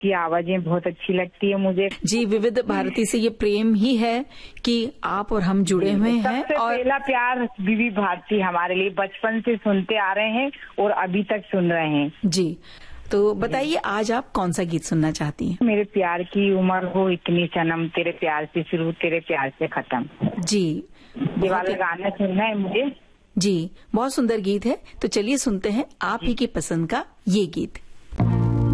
की आवाजें बहुत अच्छी लगती है मुझे। जी, विविध भारती से ये प्रेम ही है कि आप और हम जुड़े हुए हैं। सबसे और पहला प्यार विविध भारती हमारे लिए, बचपन से सुनते आ रहे हैं और अभी तक सुन रहे हैं। जी, तो बताइए आज आप कौन सा गीत सुनना चाहती हैं? मेरे प्यार की उम्र हो इतनी सनम, तेरे प्यार से शुरू तेरे प्यार से खत्म। जी, ये वाला गाना सुनना है मुझे। जी, बहुत सुंदर गीत है। तो चलिए सुनते हैं आप ही की पसंद का ये गीत।